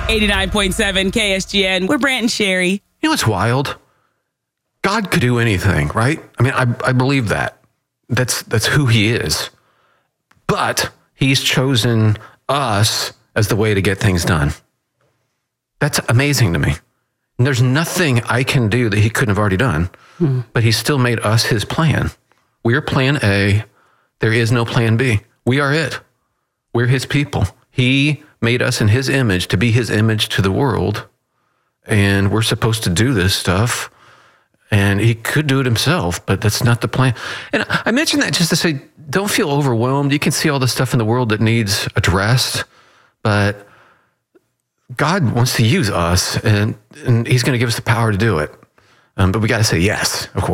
89.7 KSGN. We're Brant and Sherry. You know what's wild? God could do anything, right? I mean, I believe that. That's who he is. But he's chosen us as the way to get things done. That's amazing to me. And there's nothing I can do that he couldn't have already done, but he still made us his plan. We're plan A. There is no plan B. We are it. We're his people. He made us in his image to be his image to the world. And we're supposed to do this stuff. And he could do it himself, but that's not the plan. And I mentioned that just to say, don't feel overwhelmed. You can see all the stuff in the world that needs addressed, but God wants to use us, and he's going to give us the power to do it. But we got to say yes, of course.